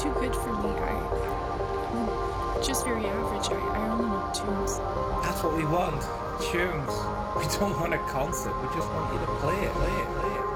too good for me. I'm just very average. I only know tunes. That's what we want. Tunes. We don't want a concert. We just want you to play it.